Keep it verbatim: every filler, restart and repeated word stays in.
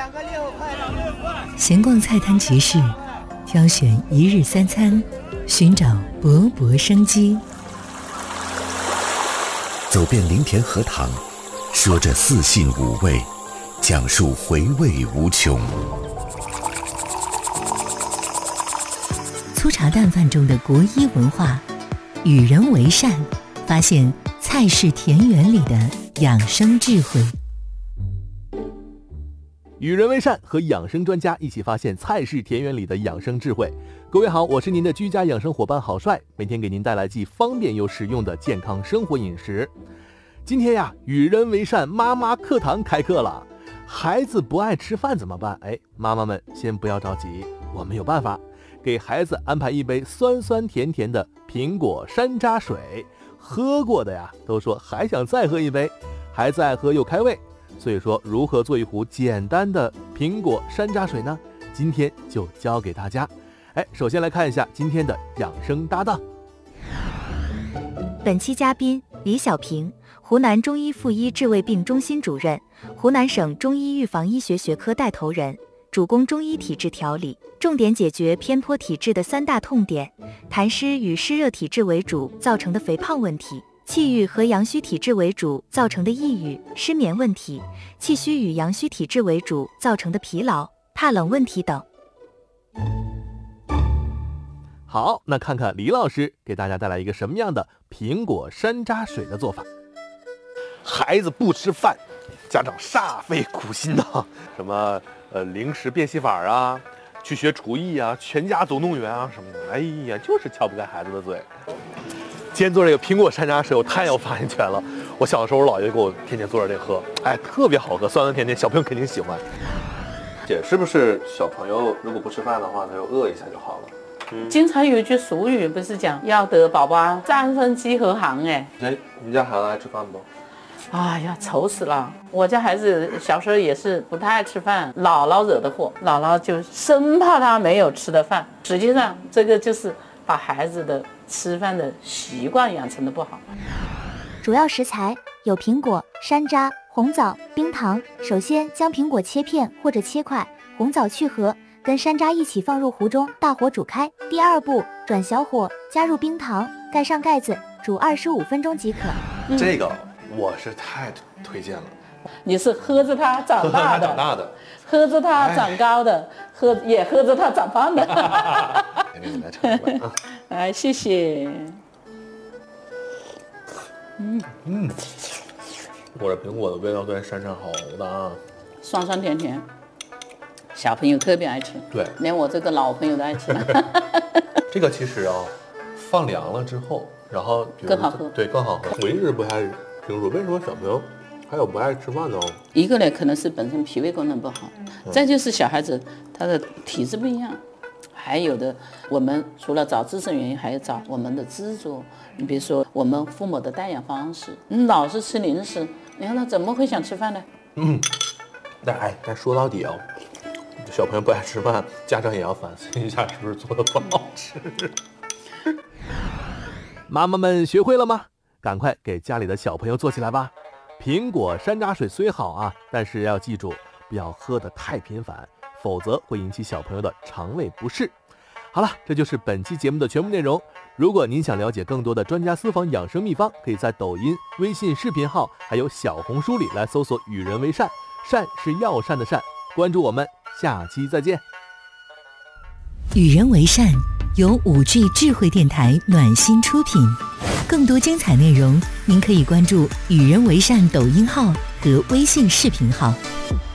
两个六块，两个六块。 闲逛菜摊集市，挑选一日三餐，寻找勃勃生机。 走遍林田荷塘，说着四性五味，讲述回味无穷。 粗茶淡饭中的国医文化，与人为善，发现菜式田园里的养生智慧。 与人为善，和养生专家一起发现菜式田园里的养生智慧。各位好，我是您的居家养生伙伴郝帅，每天给您带来既方便又实用的健康生活饮食。今天呀，与人为善妈妈课堂开课了。孩子不爱吃饭怎么办？哎，妈妈们先不要着急，我们有办法。给孩子安排一杯酸酸甜甜的苹果山楂水，喝过的呀都说还想再喝一杯，孩子爱喝又开胃。所以说，如何做一壶简单的苹果山楂水呢？今天就教给大家。哎，首先来看一下今天的养生搭档。 本期嘉宾李小平，湖南中医妇医治胃病中心主任，湖南省中医预防医学学科带头人，主攻中医体质调理，重点解决偏颇体质的三大痛点：痰湿与湿热体质为主造成的肥胖问题，气郁和阳虚体质为主造成的抑郁、失眠问题，气虚与阳虚体质为主造成的疲劳、怕冷问题等。 好，那看看李老师给大家带来一个什么样的苹果山楂水的做法。孩子不吃饭，家长煞费苦心呐、啊，什么呃零食变戏法啊，去学厨艺啊，全家总动员啊什么的，哎呀，就是撬不开孩子的嘴。今天做这个苹果山楂水，我太有发言权了。我小的时候，我姥爷给我天天做着这喝，哎，特别好喝，酸酸甜甜，小朋友肯定喜欢。姐，是不是小朋友如果不吃饭的话，他就饿一下就好了？ 嗯、经常有一句俗语，不是讲要得宝宝三分饥和寒？哎， 哎，你们家孩子爱吃饭不？ 哎呀，愁死了！我家孩子小时候也是不太爱吃饭，姥姥惹的祸，姥姥就生怕他没有吃的饭。实际上，这个就是把孩子的吃饭的习惯养成的不好。 主要食材有苹果、山楂、红枣、冰糖。首先将苹果切片或者切块，红枣去核，跟山楂一起放入壶中，大火煮开。第二步，转小火，加入冰糖，盖上盖子，煮二十五分钟即可。 嗯、这个我是太推荐了。 你是喝着它长大的， 长大的， 喝着它长高的，喝也喝着它长胖的。 给你来尝尝啊！ 哎，谢谢。嗯嗯，我的苹果的味道跟山楂好的啊， 酸酸甜甜，小朋友特别爱吃。 对， 连我这个老朋友都爱吃。 这个其实啊，放凉了之后，然后更好喝。 对，更好喝。我一直不太清楚为什么小朋友还有不爱吃饭的哦。 一个呢，可能是本身脾胃功能不好，嗯、再就是小孩子他的体质不一样。还有的，我们除了找自身原因，还要找我们的执着。你比如说，我们父母的带养方式，你老是吃零食，你看他怎么会想吃饭呢？ 嗯，但哎，但说到底哦，小朋友不爱吃饭，家长也要反思一下，是不是做的不好吃？妈妈们学会了吗？赶快给家里的小朋友做起来吧！苹果山楂水虽好啊，但是要记住，不要喝得太频繁。否则会引起小朋友的肠胃不适。好了，这就是本期节目的全部内容。如果您想了解更多的专家私房养生秘方，可以在抖音、微信视频号还有小红书里来搜索“与人为善”，善是药膳的善。关注我们，下期再见。 与人为善由五 G 智慧电台暖心出品，更多精彩内容您可以关注“与人为善”抖音号和微信视频号。